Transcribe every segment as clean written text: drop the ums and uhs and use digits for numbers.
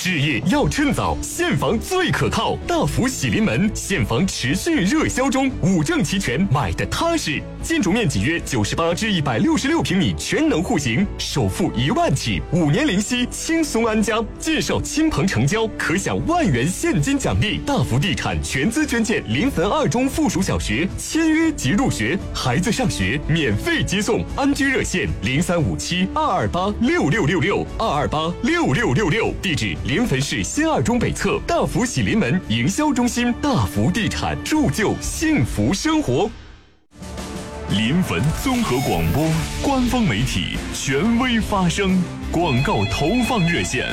置业要趁早，现房最可靠。大福喜临门，现房持续热销中，5证齐全，买的踏实。建筑面积约98至166平米，全能户型，首付1万起，5年零息，轻松安家。介绍亲朋成交，可享1万元现金奖励。大福地产全资捐建临汾2中附属小学，签约即入学，孩子上学免费接送。安居热线035722826666，2286666，地址临汾市新2中北侧大福喜临门营销中心。大福地产，铸就幸福生活。 临汾综合广播官方媒体，权威发声。广告投放热线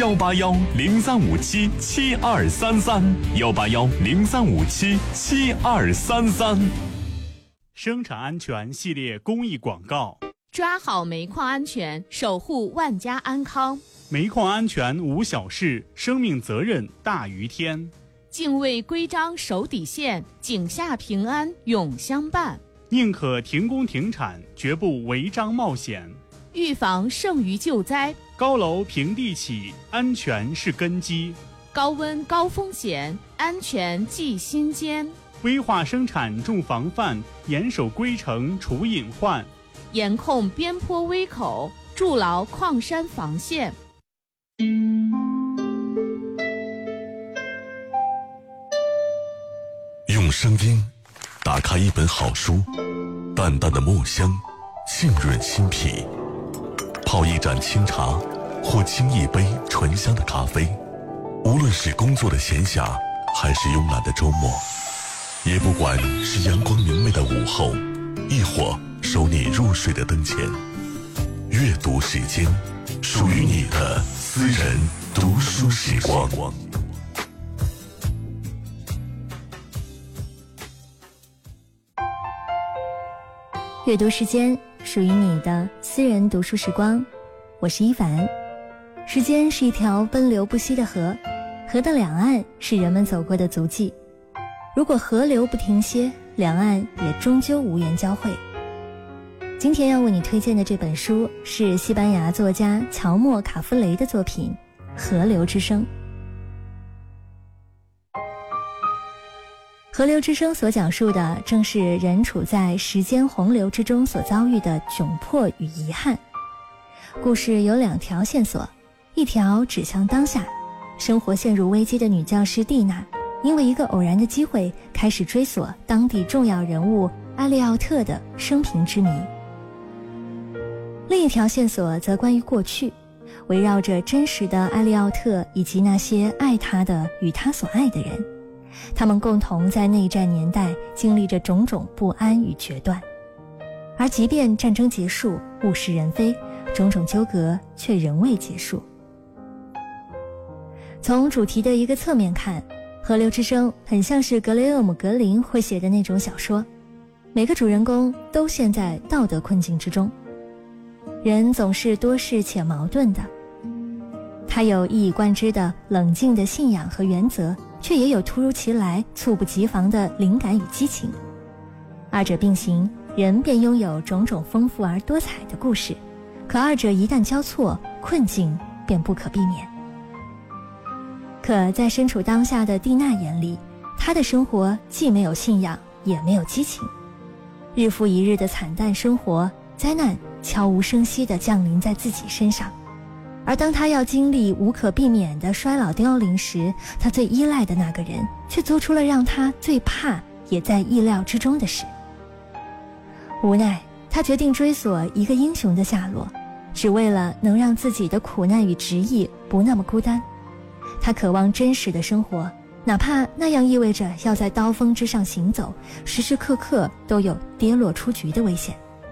：18103577233，18103577233。 生产安全系列公益广告。 抓好煤矿安全，守护万家安康。 煤矿安全无小事，生命责任大于天。 敬畏规章守底线，井下平安永相伴。 宁可停工停产，绝不违章冒险。 预防胜于救灾。 高楼平地起，安全是根基。 高温高风险，安全记心间。 危化生产重防范，严守规程除隐患。 严控边坡危口，筑牢矿山防线。 用声音打开一本好书，淡淡的墨香浸润心脾，泡一盏清茶或沏一杯醇香的咖啡。无论是工作的闲暇还是慵懒的周末，也不管是阳光明媚的午后，亦或守你入睡的灯前，阅读时间，属于你的私人读书时光。 阅读时间，属于你的私人读书时光。我是一凡。时间是一条奔流不息的河，河的两岸是人们走过的足迹。如果河流不停歇，两岸也终究无缘交汇。今天要为你推荐的这本书是西班牙作家乔莫·卡夫雷的作品《河流之声》。河流之声所讲述的正是人处在时间洪流之中所遭遇的窘迫与遗憾。故事有2条线索，一条指向当下，生活陷入危机的女教师蒂娜因为一个偶然的机会开始追索当地重要人物埃利奥特的生平之谜。另一条线索则关于过去，围绕着真实的埃利奥特以及那些爱他的与他所爱的人，他们共同在内战年代经历着种种不安与决断，而即便战争结束，物是人非，种种纠葛却仍未结束。从主题的一个侧面看，河流之声很像是格雷厄姆·格林会写的那种小说，每个主人公都陷在道德困境之中。人总是多事且矛盾的，他有一以贯之的冷静的信仰和原则，却也有突如其来猝不及防的灵感与激情。二者并行，人便拥有种种丰富而多彩的故事，可二者一旦交错，困境便不可避免。可在身处当下的蒂娜眼里，她的生活既没有信仰，也没有激情。日复一日的惨淡生活，灾难悄无声息地降临在自己身上。而当她要经历无可避免的衰老凋零时，她最依赖的那个人却做出了让她最怕也在意料之中的事。无奈，她决定追索一个英雄的下落，只为了能让自己的苦难与执意不那么孤单。她渴望真实的生活，哪怕那样意味着要在刀锋之上行走，时时刻刻都有跌落出局的危险。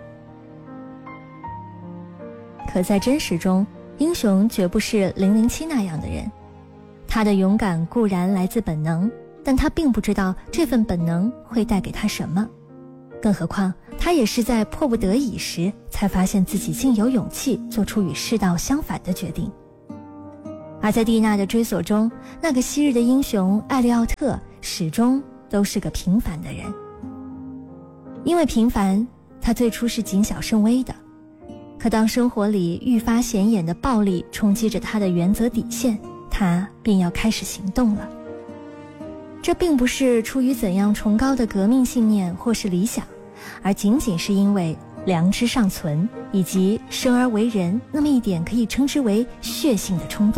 可在真实中，英雄绝不是007那样的人。他的勇敢固然来自本能，但他并不知道这份本能会带给他什么。更何况他也是在迫不得已时才发现自己竟有勇气做出与世道相反的决定。而在蒂娜的追索中，那个昔日的英雄艾利奥特始终都是个平凡的人。因为平凡，他最初是谨小慎微的，可当生活里愈发显眼的暴力冲击着他的原则底线， 他便要开始行动了。这并不是出于怎样崇高的革命信念或是理想，而仅仅是因为良知尚存，以及生而为人那么一点可以称之为血性的冲动。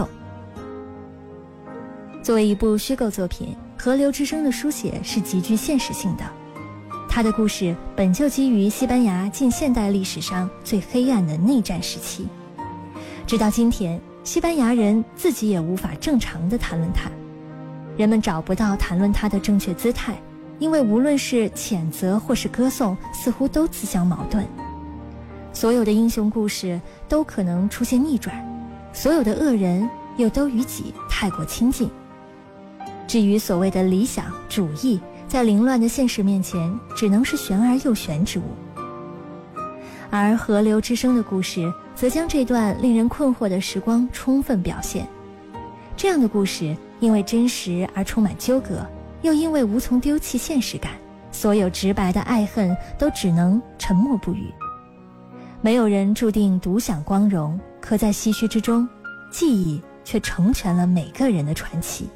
作为一部虚构作品，《河流之声》的书写是极具现实性的。它的故事本就基于西班牙近现代历史上最黑暗的内战时期，直到今天，西班牙人自己也无法正常地谈论它。人们找不到谈论它的正确姿态，因为无论是谴责或是歌颂，似乎都自相矛盾。所有的英雄故事都可能出现逆转，所有的恶人又都与己太过亲近。至于所谓的理想主义，在凌乱的现实面前，只能是玄而又玄之物。而《河流之声》的故事，则将这段令人困惑的时光充分表现。这样的故事，因为真实而充满纠葛，又因为无从丢弃现实感，所有直白的爱恨都只能沉默不语。没有人注定独享光荣，可在唏嘘之中，记忆却成全了每个人的传奇。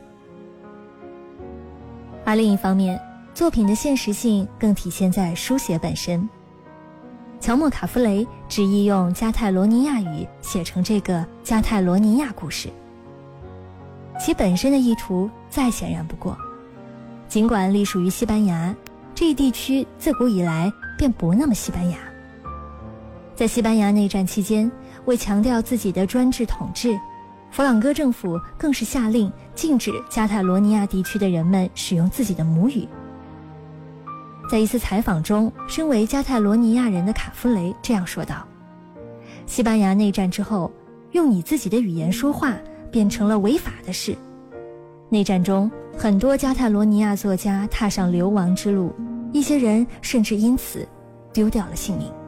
而另一方面，作品的现实性更体现在书写本身。乔莫·卡夫雷执意用加泰罗尼亚语写成这个加泰罗尼亚故事，其本身的意图再显然不过。尽管隶属于西班牙，这一地区自古以来便不那么西班牙。在西班牙内战期间，为强调自己的专制统治，弗朗哥政府更是下令禁止加泰罗尼亚地区的人们使用自己的母语。在一次采访中，身为加泰罗尼亚人的卡夫雷这样说道：西班牙内战之后，用你自己的语言说话变成了违法的事。内战中，很多加泰罗尼亚作家踏上流亡之路，一些人甚至因此丢掉了性命。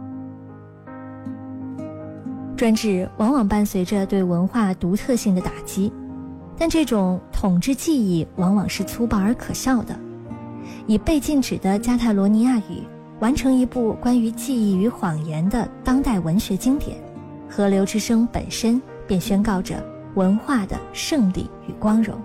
专制往往伴随着对文化独特性的打击，但这种统治记忆往往是粗暴而可笑的。以被禁止的加泰罗尼亚语完成一部关于记忆与谎言的当代文学经典，《河流之声》本身便宣告着文化的胜利与光荣。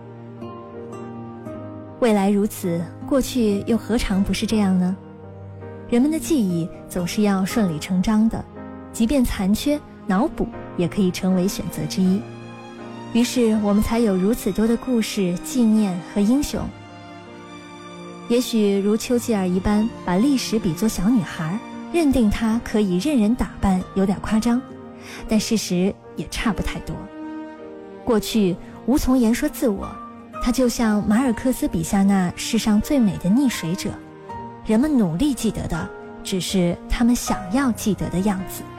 未来如此，过去又何尝不是这样呢？人们的记忆总是要顺理成章的，即便残缺，脑补也可以成为选择之一。于是我们才有如此多的故事、纪念和英雄。也许如丘吉尔一般把历史比作小女孩，认定她可以任人打扮有点夸张，但事实也差不太多。过去无从言说自我，她就像马尔克斯笔下那世上最美的溺水者，人们努力记得的只是他们想要记得的样子。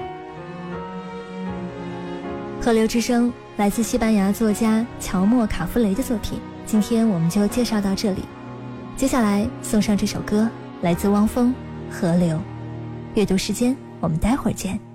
河流之声来自西班牙作家乔莫·卡夫雷的作品，今天我们就介绍到这里。接下来送上这首歌，来自汪峰《河流》。阅读时间，我们待会儿见。